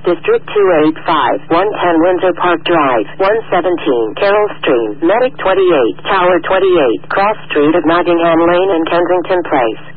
District 285, 110 Windsor Park Drive, 117 Carroll Stream, Medic 28, Tower 28, Cross Street of Nottingham Lane and Kensington Place.